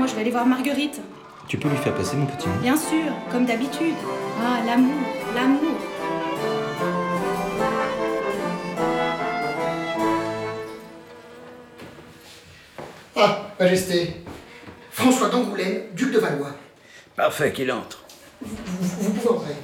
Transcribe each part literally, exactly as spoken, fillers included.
je vais aller voir Marguerite. Tu peux lui faire passer mon petit mot? Bien sûr, comme d'habitude. Ah, l'amour, l'amour. Ah, Majesté. François d'Angoulême, duc de Valois. Parfait, qu'il entre. Vous, vous, vous pouvez entrer.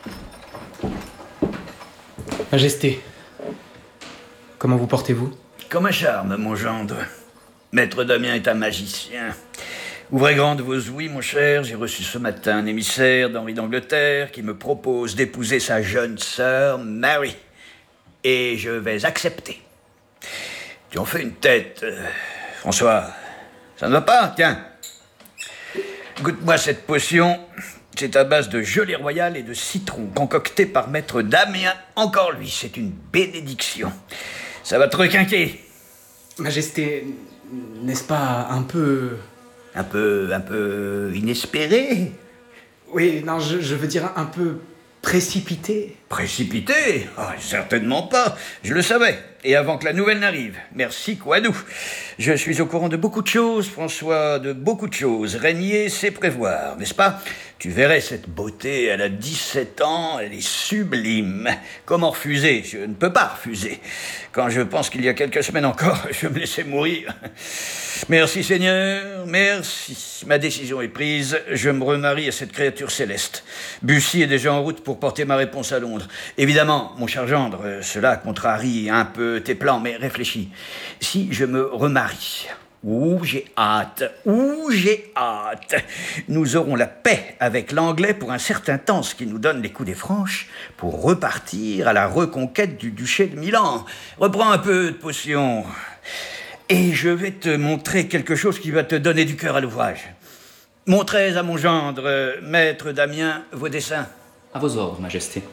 Majesté, comment vous portez-vous? Comme un charme, mon gendre. Maître Damien est un magicien. Ouvrez grande vos ouïes, mon cher. J'ai reçu ce matin un émissaire d'Henri d'Angleterre qui me propose d'épouser sa jeune sœur, Mary. Et je vais accepter. Tu en fais une tête, euh, François. Ça ne va pas, tiens. Goûte-moi cette potion. C'est à base de gelée royale et de citron, concocté par Maître Damien. Encore lui, c'est une bénédiction. Ça va te requinquer. Majesté, n'est-ce pas un peu... Un peu, un peu inespéré. Oui, non, je, je veux dire un peu précipité. Précipité? Oh, certainement pas. Je le savais. Et avant que la nouvelle n'arrive. Merci, Quadou. Je suis au courant de beaucoup de choses, François, de beaucoup de choses. Régner, c'est prévoir, n'est-ce pas? Tu verrais cette beauté, elle a dix-sept ans, elle est sublime. Comment refuser? Je ne peux pas refuser. Quand je pense qu'il y a quelques semaines encore, je me laissais mourir. Merci, Seigneur, merci. Ma décision est prise, je me remarie à cette créature céleste. Bussy est déjà en route pour porter ma réponse à Londres. Évidemment, mon cher gendre, cela contrarie un peu tes plans, mais réfléchis. Si je me remarie... Ouh, j'ai hâte, ouh, j'ai hâte. Nous aurons la paix avec l'anglais pour un certain temps, ce qui nous donne les coups des franches pour repartir à la reconquête du duché de Milan. Reprends un peu de potion. Et je vais te montrer quelque chose qui va te donner du cœur à l'ouvrage. Montrez à mon gendre, euh, maître Damien, vos dessins. À vos ordres, Majesté.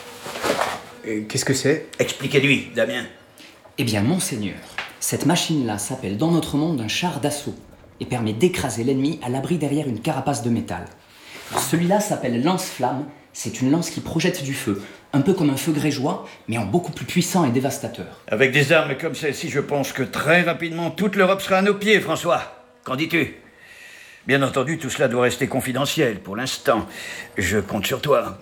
Et qu'est-ce que c'est? Expliquez-lui, Damien. Eh bien, monseigneur, cette machine-là s'appelle dans notre monde un char d'assaut et permet d'écraser l'ennemi à l'abri derrière une carapace de métal. Celui-là s'appelle lance-flamme, c'est une lance qui projette du feu, un peu comme un feu grégeois, mais en beaucoup plus puissant et dévastateur. Avec des armes comme celle-ci, je pense que très rapidement, toute l'Europe sera à nos pieds, François. Qu'en dis-tu? Bien entendu, tout cela doit rester confidentiel pour l'instant. Je compte sur toi.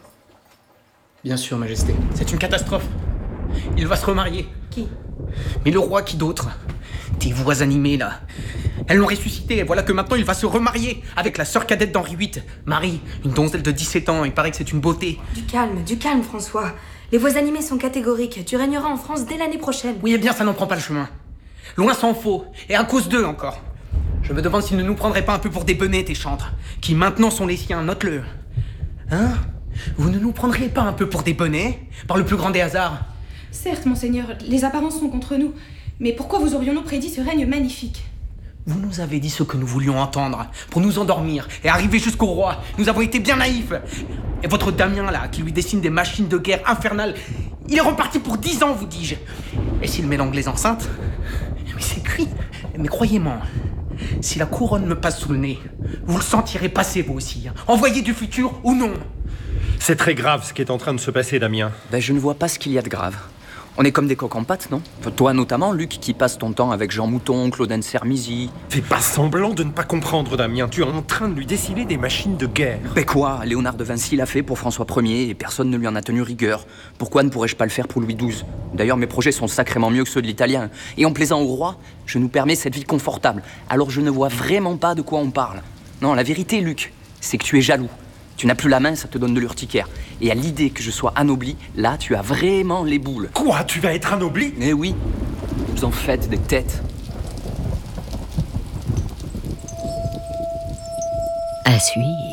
Bien sûr, Majesté. C'est une catastrophe. Il va se remarier. Qui? Mais le roi, qui d'autre? Tes voix animées, là. Elles l'ont ressuscité, et voilà que maintenant il va se remarier avec la sœur cadette d'Henri huit. Marie, une donzelle de dix-sept ans, il paraît que c'est une beauté. Du calme, du calme, François. Les voix animées sont catégoriques. Tu régneras en France dès l'année prochaine. Oui, eh bien, ça n'en prend pas le chemin. Loin s'en faut, et à cause d'eux encore. Je me demande s'ils ne nous prendraient pas un peu pour des benets, tes chantres, qui maintenant sont les siens, note-le. Hein? Vous ne nous prendriez pas un peu pour des benets, par le plus grand des hasards? Certes, monseigneur, les apparences sont contre nous. Mais pourquoi vous aurions-nous prédit ce règne magnifique? Vous nous avez dit ce que nous voulions entendre, pour nous endormir et arriver jusqu'au roi. Nous avons été bien naïfs. Et votre Damien, là, qui lui dessine des machines de guerre infernales, il est reparti pour dix ans, vous dis-je. Et s'il met l'anglaise enceinte? Mais c'est cuit. Mais croyez-moi, si la couronne me passe sous le nez, vous le sentirez passer, vous aussi. Envoyé du futur ou non? C'est très grave ce qui est en train de se passer, Damien. Ben, je ne vois pas ce qu'il y a de grave. On est comme des coqs en pâte, non? Enfin, toi notamment, Luc, qui passe ton temps avec Jean Mouton, Claudine Sermizy. Fais pas semblant de ne pas comprendre, Damien. Tu es en train de lui dessiner des machines de guerre. Ben quoi? Léonard de Vinci l'a fait pour François Ier et personne ne lui en a tenu rigueur. Pourquoi ne pourrais-je pas le faire pour Louis douze? D'ailleurs, mes projets sont sacrément mieux que ceux de l'italien. Et en plaisant au roi, je nous permets cette vie confortable. Alors je ne vois vraiment pas de quoi on parle. Non, la vérité, Luc, c'est que tu es jaloux. Tu n'as plus la main, ça te donne de l'urticaire. Et à l'idée que je sois anobli, là, tu as vraiment les boules. Quoi? Tu vas être anobli? Eh oui, vous en faites des têtes. À suivre.